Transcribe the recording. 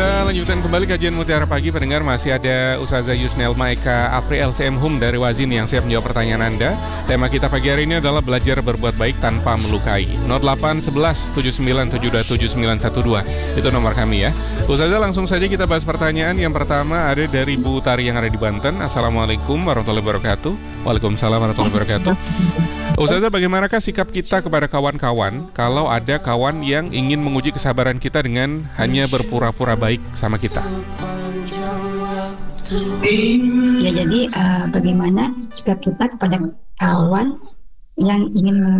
Kita lanjutkan kembali kajian Mutiara Pagi. Pendengar, masih ada Ustazah Yusnelma Eka Afri LCM Hum dari Wazini yang siap menjawab pertanyaan Anda. Tema kita pagi hari ini adalah belajar berbuat baik tanpa melukai. 0811 79727912 itu nomor kami ya. Ustazah, langsung saja kita bahas pertanyaan. Yang pertama ada dari Bu Tari yang ada di Banten. Assalamualaikum warahmatullahi wabarakatuh. Waalaikumsalam warahmatullahi wabarakatuh. Ustazah, bagaimanakah sikap kita kepada kawan-kawan kalau ada kawan yang ingin menguji kesabaran kita dengan hanya berpura-pura baik sama kita? Ya, jadi bagaimana sikap kita kepada kawan yang ingin